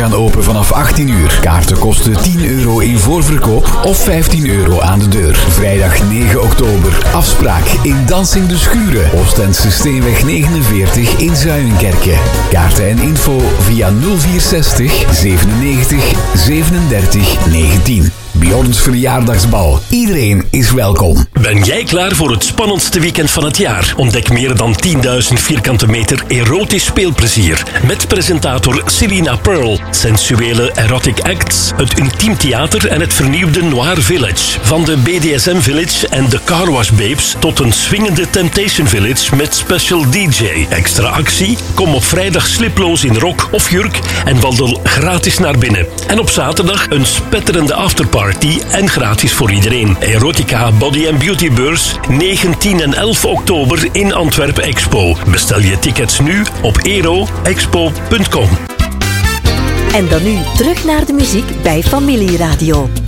gaan open vanaf 18 uur. Kaarten kosten €10 in voorverkoop of €15 aan de deur. Vrijdag 9 oktober. Afspraak in Dansing de Schuren. Oostendse Steenweg 49 in Zuilenkerke. Kaarten en info via 0460 97 37 19. Bjorns verjaardagsbal. Iedereen is welkom. Ben jij klaar voor het spannendste weekend van het jaar? Ontdek meer dan 10.000 vierkante meter erotisch speelplezier. Met presentator Selina Pearl. Sensuele erotic acts, het intiem theater en het vernieuwde Noir Village. Van de BDSM Village en de Car Wash Babes tot een swingende Temptation Village met special DJ. Extra actie? Kom op vrijdag sliploos in rok of jurk en wandel gratis naar binnen. En op zaterdag een spetterende afterparty en gratis voor iedereen. Erotica Body and Beauty Beurs 9, 10 en 11 oktober in Antwerpen Expo. Bestel je tickets nu op eroexpo.com. En dan nu terug naar de muziek bij Familie Radio.